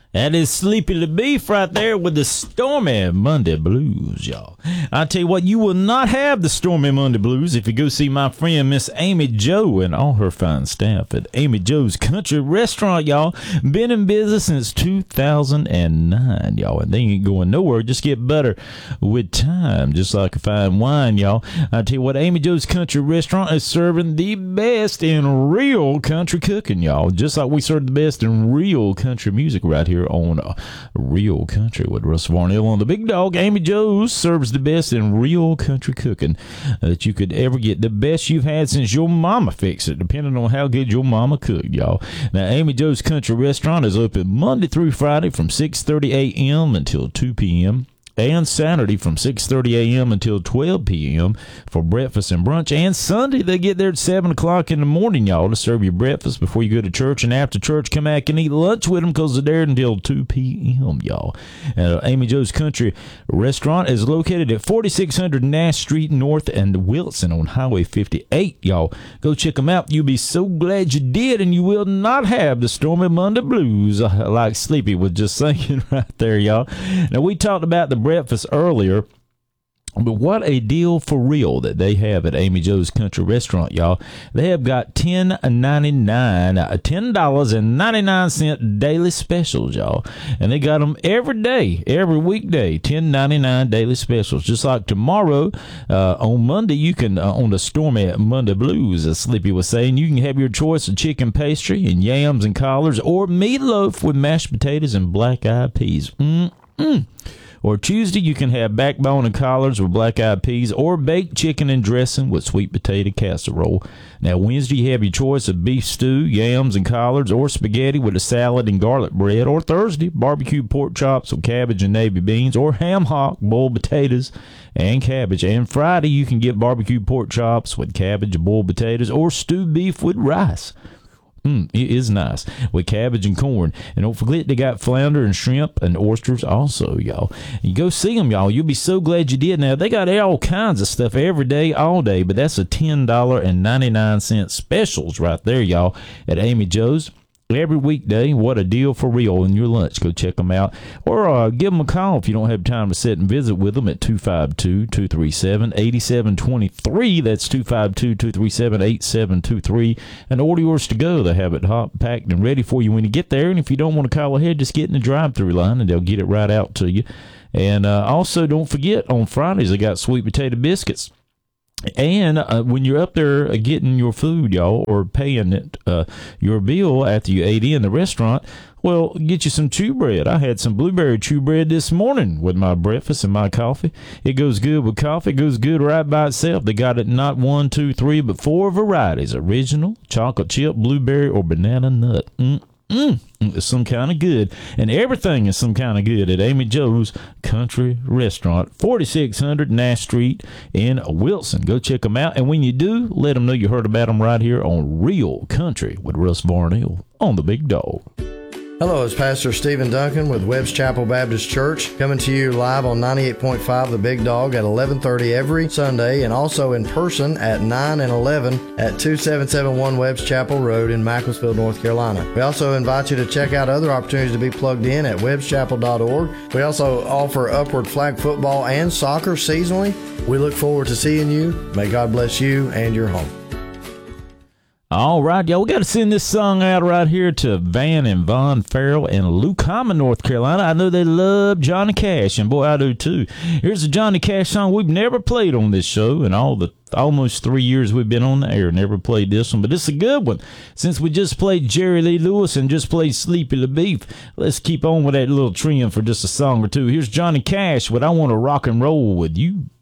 That is Sleepy the Beef right there with the Stormy Monday Blues, y'all. I tell you what, you will not have the Stormy Monday Blues if you go see my friend Miss Amy Jo and all her fine staff at Amy Jo's Country Restaurant, y'all. Been in business since 2009, y'all, and they ain't going nowhere. Just get better with time, just like a fine wine, y'all. I tell you what, Amy Jo's Country Restaurant is serving the best in real country cooking, y'all. Just like we serve the best in real country music right here on Real Country with Russ Varnell on the Big Dog. Amy Jo's serves the best in real country cooking that you could ever get. The best you've had since your mama fixed it, depending on how good your mama cooked, y'all. Now, Amy Jo's Country Restaurant is open Monday through Friday from 6:30 a.m. until 2 p.m. and Saturday from 6:30 a.m. until 12 p.m. for breakfast and brunch. And Sunday, they get there at 7 o'clock in the morning, y'all, to serve you breakfast before you go to church. And after church, come back and eat lunch with them because they're there until 2 p.m., y'all. Amy Jo's Country Restaurant is located at 4600 Nash Street North and Wilson on Highway 58, y'all. Go check them out. You'll be so glad you did, and you will not have the Stormy Monday Blues like Sleepy was just singing right there, y'all. Now, we talked about the breakfast earlier, but what a deal for real that they have at Amy Jo's Country Restaurant, y'all. They have got $10.99 daily specials, y'all, and they got them every day, every weekday, $10.99 daily specials. Just like tomorrow, on Monday, you can on the Stormy Monday Blues, as Sleepy was saying, you can have your choice of chicken pastry and yams and collards, or meatloaf with mashed potatoes and black-eyed peas. Or Tuesday, you can have backbone and collards with black-eyed peas, or baked chicken and dressing with sweet potato casserole. Now, Wednesday, you have your choice of beef stew, yams and collards, or spaghetti with a salad and garlic bread. Or Thursday, barbecue pork chops with cabbage and navy beans, or ham hock, boiled potatoes and cabbage. And Friday, you can get barbecue pork chops with cabbage, boiled potatoes, or stewed beef with rice. It is nice with cabbage and corn. And don't forget, they got flounder and shrimp and oysters also, y'all. You go see them, y'all. You'll be so glad you did. Now, they got all kinds of stuff every day, all day, but that's a $10.99 specials right there, y'all, at Amy Jo's. Every weekday. What a deal for real in your lunch. Go check them out. Or give them a call if you don't have time to sit and visit with them at 252-237-8723. That's 252-237-8723. And order yours to go. They have it hot, packed, and ready for you when you get there. And if you don't want to call ahead, just get in the drive-thru line and they'll get it right out to you. And also, don't forget, on Fridays, they got sweet potato biscuits. And when you're up there getting your food, y'all, or paying it, your bill after you ate in the restaurant, well, get you some chew bread. I had some blueberry chew bread this morning with my breakfast and my coffee. It goes good with coffee. It goes good right by itself. They got it not 1, 2, 3, but 4 varieties. Original, chocolate chip, blueberry, or banana nut. It's some kind of good, and everything is some kind of good at Amy Jo's Country Restaurant, 4600 Nash Street in Wilson. Go check them out, and when you do, let them know you heard about them right here on Real Country with Russ Varnell on the Big Dog. Hello, it's Pastor Stephen Duncan with Webb's Chapel Baptist Church, coming to you live on 98.5 The Big Dog at 11:30 every Sunday, and also in person at 9 and 11 at 2771 Webb's Chapel Road in Macclesfield, North Carolina. We also invite you to check out other opportunities to be plugged in at webbschapel.org. We also offer Upward Flag football and soccer seasonally. We look forward to seeing you. May God bless you and your home. All right, y'all, we got to send this song out right here to Van and Von Farrell in Lucama, North Carolina. I know they love Johnny Cash, and boy, I do too. Here's a Johnny Cash song we've never played on this show in all the almost 3 years we've been on the air. Never played this one, but it's a good one. Since we just played Jerry Lee Lewis and just played Sleepy the Beef, let's keep on with that little trend for just a song or two. Here's Johnny Cash with I Want to Rock and Roll with You.